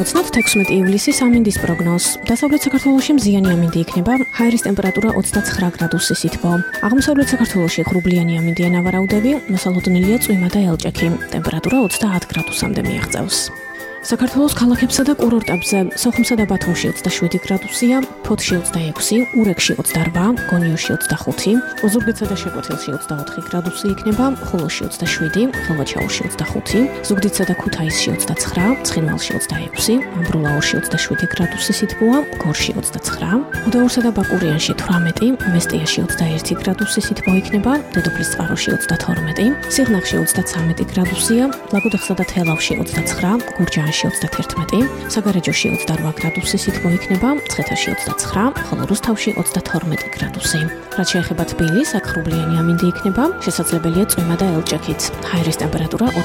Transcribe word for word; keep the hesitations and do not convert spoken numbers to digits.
დავიცნოთ თექვსმეტი ივლისის ამინდის პროგნოზს. დასავლეთ საქართველოში მზიანი ამინდი იქნება, ჰაერის ტემპერატურა ოცდაცხრა გრადუსი სითბო. აღმოსავლეთ საქართველოში ღრუბლიანი ამინდი ენავარაუდები, მოსალოდნელია წვიმა და ელჭექი. ტემპერატურა ოცდაათ გრადუსამდე მიაღწევს. საქართველოს ქალაქებსა და კურორტებზე სოხუმსა და ბათუმში ოცდაშვიდი გრადუსია, ფოთში ოცდაექვსი, ურეკში ოცდარვა, გონიოში ოცდახუთი, ოზურგეთსა და შეკვეთილში ოცდაოთხი გრადუსი იქნება, ხულოში ოცდაშვიდი, ხილვაჩაურში ოცდახუთი, ზუგდიდსა და ქუთაისში ოცდაცხრა, ცხინვალში ოცდაექვსი, ამბროლაურში ოცდაშვიდი გრადუსი სითბოა, გორში ოცდაცხრა, გუდაურსა და ბაკურიანში თვრამეტი, მესტიაში ოცდაერთი გრადუსი სითბო იქნება, დედოფლისწყაროში ოცდათორმეტი, სიღნაღში ოცდაცამეტი გრადუსია, ლაგოდეხსა და თელავში ოცდაცხრა, გურჯაანში ოცდათერთმეტი, საგარეჯოში ოცდარვა გრადუსი სითბო იქნება, მცხეთაში ოცდაცხრა, ხოლო რუსთავში ოცდათორმეტი გრადუსი. რაც შეეხება თბილისს, აქ ღრუბლიანი ამინდი იქნება, შესაძლებელია წვიმა და ელჭექიც. ჰაერის ტემპერატურა